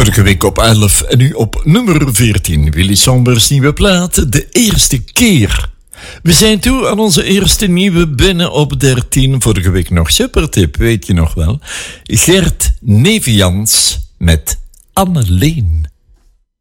Vorige week op 11 en nu op nummer 14. Willy Sombers nieuwe plaat, de eerste keer. We zijn toe aan onze eerste nieuwe binnen op 13. Vorige week nog supertip, weet je nog wel. Gert Nevians met Anneleen.